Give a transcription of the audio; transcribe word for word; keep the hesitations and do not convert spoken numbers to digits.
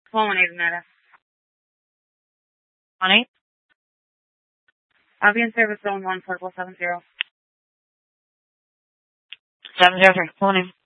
One one eight Netta. One eight. I'll be in service zone one, portable seven zero. Seven zero three. Full name.